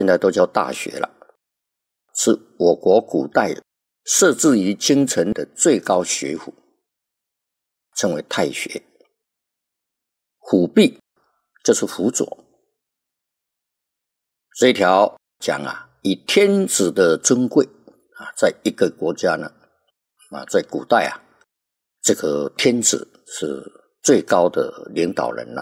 现在都叫大学了，是我国古代设置于京城的最高学府，称为太学。辅弼就是辅佐。这一条讲以天子的尊贵在一个国家呢在古代这个天子是最高的领导人了。